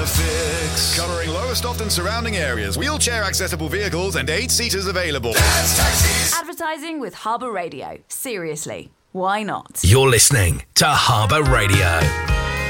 Fix. Covering Lowestoft and surrounding areas. Wheelchair accessible vehicles and 8 seaters available. Dad's Taxis. Advertising with Harbour Radio. Seriously, why not? You're listening to Harbour Radio.